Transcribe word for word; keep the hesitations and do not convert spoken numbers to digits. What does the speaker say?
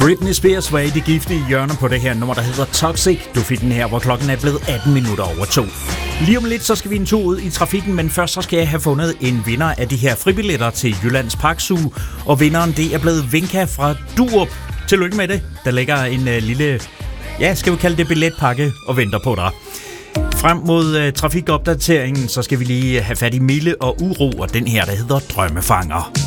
Britney Spears var i det giftige hjørne på det her nummer, der hedder Toxic. Du fik den her, hvor klokken er blevet atten minutter over to. Lige om lidt, så skal vi en tur ud i trafikken, men først så skal jeg have fundet en vinder af de her fribilletter til Jyllands Parkzoo. Og vinderen, det er blevet Vinka fra Durup. Tillykke med det. Der ligger en uh, lille, ja, skal vi kalde det billetpakke og venter på dig. Frem mod uh, trafikopdateringen, så skal vi lige have fat i Mille og Uro, og den her, der hedder Drømmefanger.